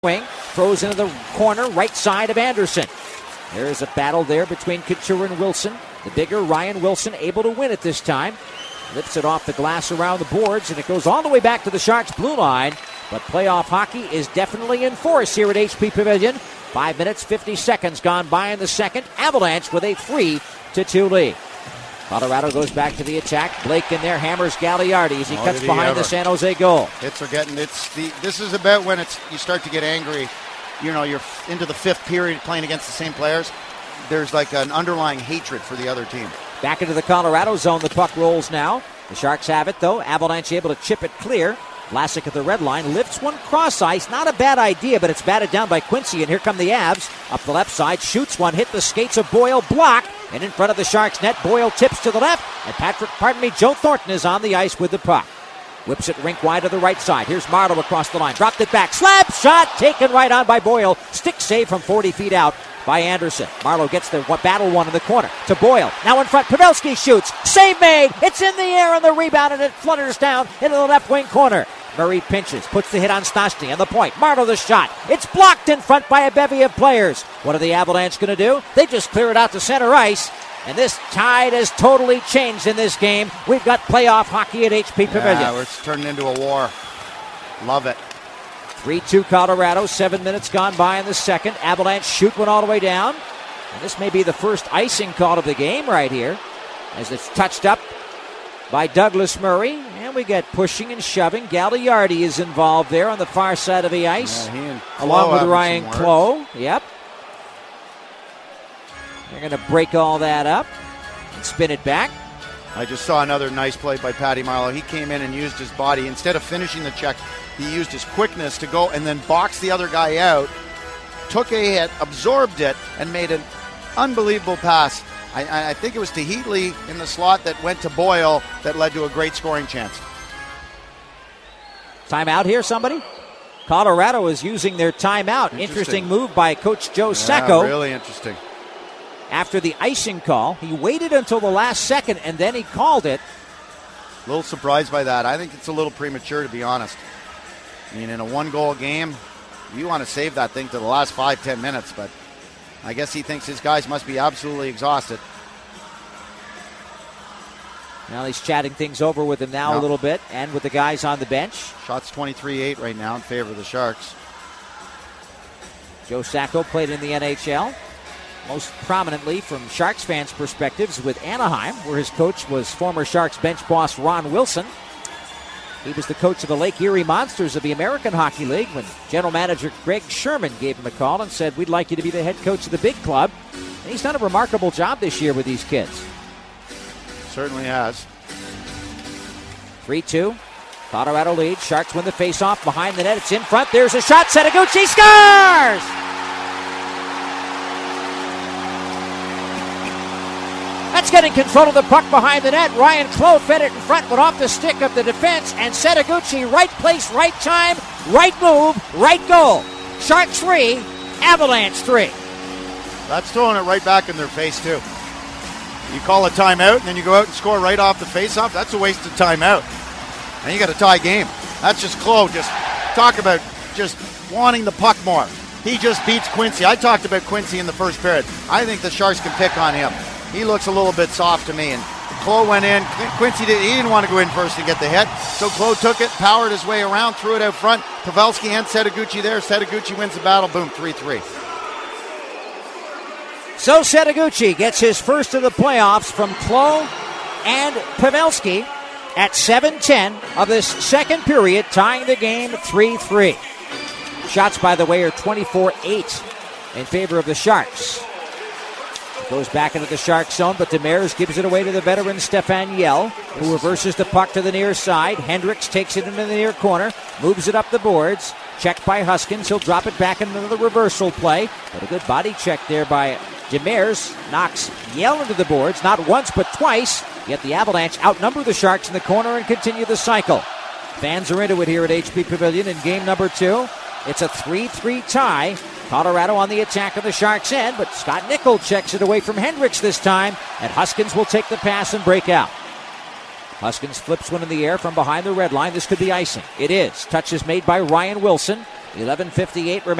wing, throws into the corner, right side of Anderson. There's a battle there between Couture and Wilson. The bigger Ryan Wilson able to win it this time. Lifts it off the glass around the boards, and it goes all the way back to the Sharks' blue line. But playoff hockey is definitely in force here at HP Pavilion. 5 minutes, 50 seconds gone by in the second. Avalanche with a 3-2 lead. Colorado goes back to the attack. Blake in there hammers Gagliardi as he cuts behind the San Jose goal. This is about when you start to get angry. You know, you're into the fifth period playing against the same players. There's like an underlying hatred for the other team. Back into the Colorado zone, the puck rolls now. The Sharks have it, though. Avalanche able to chip it clear. Vlasic at the red line lifts one cross ice. Not a bad idea, but it's batted down by Quincy, and here come the Avs. Up the left side, shoots one, hit the skates of Boyle, block, and in front of the Sharks net, Boyle tips to the left, and Joe Thornton is on the ice with the puck. Whips it rink wide to the right side. Here's Marleau across the line. Dropped it back. Slap shot taken right on by Boyle. Stick save from 40 feet out by Anderson. Marleau gets the battle one in the corner to Boyle. Now in front. Pavelski shoots. Save made. It's in the air on the rebound, and it flutters down into the left wing corner. Murray pinches. Puts the hit on Stastny on the point. Marleau the shot. It's blocked in front by a bevy of players. What are the Avalanche going to do? They just clear it out to center ice. And this tide has totally changed in this game. We've got playoff hockey at HP Pavilion. Yeah, it's turning into a war. Love it. 3-2 Colorado. 7 minutes gone by in the second. Avalanche shoot one all the way down. And this may be the first icing call of the game right here, as it's touched up by Douglas Murray. And we get pushing and shoving. Gagliardi is involved there on the far side of the ice, along with Ryan Clough. Yep. They're going to break all that up and spin it back. I just saw another nice play by Patty Marleau. He came in and used his body. Instead of finishing the check, he used his quickness to go and then box the other guy out, took a hit, absorbed it, and made an unbelievable pass. I think it was to Heatley in the slot that went to Boyle that led to a great scoring chance. Timeout here, somebody? Colorado is using their timeout. Interesting move by Coach Joe Sacco. Really interesting. After the icing call, he waited until the last second, and then he called it. A little surprised by that. I think it's a little premature, to be honest. I mean, in a one-goal game, you want to save that thing to the last 5-10 minutes, but I guess he thinks his guys must be absolutely exhausted. Now he's chatting things over with him now a little bit, and with the guys on the bench. Shots 23-8 right now in favor of the Sharks. Joe Sacco played in the NHL. Most prominently from Sharks fans' perspectives with Anaheim, where his coach was former Sharks bench boss Ron Wilson. He was the coach of the Lake Erie Monsters of the American Hockey League when general manager Greg Sherman gave him a call and said, "We'd like you to be the head coach of the big club." And he's done a remarkable job this year with these kids. Certainly has. 3-2. Colorado leads. Sharks win the faceoff behind the net. It's in front. There's a shot. Setaguchi scores! That's getting control of the puck behind the net. Ryan Clough fed it in front, but off the stick of the defense. And Setaguchi, right place, right time, right move, right goal. Sharks 3, Avalanche 3. That's throwing it right back in their face, too. You call a timeout, and then you go out and score right off the faceoff. That's a waste of timeout. And you got a tie game. That's just Clough. Just talk about just wanting the puck more. He just beats Quincy. I talked about Quincy in the first period. I think the Sharks can pick on him. He looks a little bit soft to me. And Clough went in. Quincy didn't want to go in first and get the hit. So Clough took it, powered his way around, threw it out front. Pavelski and Setaguchi there. Setaguchi wins the battle. Boom, 3-3. So Setaguchi gets his first of the playoffs from Clough and Pavelski at 7:10 of this second period, tying the game 3-3. Shots, by the way, are 24-8 in favor of the Sharks. Goes back into the Sharks zone, but Demers gives it away to the veteran Stefan Yell, who reverses the puck to the near side. Hendricks takes it into the near corner, moves it up the boards. Checked by Huskins. He'll drop it back into the reversal play. But a good body check there by Demers. Knocks Yell into the boards, not once but twice. Yet the Avalanche outnumber the Sharks in the corner and continue the cycle. Fans are into it here at HP Pavilion in game number 2. It's a 3-3 tie. Colorado on the attack of the Sharks' end, but Scott Nickel checks it away from Hendricks this time, and Huskins will take the pass and break out. Huskins flips one in the air from behind the red line. This could be icing. It is. Touch is made by Ryan Wilson. 11:58 remaining.